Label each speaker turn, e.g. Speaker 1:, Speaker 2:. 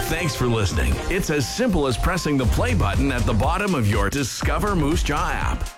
Speaker 1: Thanks for listening. It's as simple as pressing the play button at the bottom of your Discover Moose Jaw app.